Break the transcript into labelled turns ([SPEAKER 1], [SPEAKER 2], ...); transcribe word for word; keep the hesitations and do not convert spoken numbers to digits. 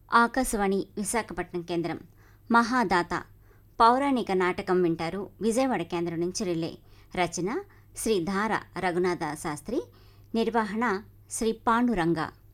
[SPEAKER 1] ఆకాశవాణి విశాఖపట్నం కేంద్రం. మహాదాత పౌరాణిక నాటకం వింటారు. విజయవాడ కేంద్రం నుంచి రిలే. రచన శ్రీ ధార రఘునాథ శాస్త్రి. నిర్వహణ శ్రీ పాండురంగ.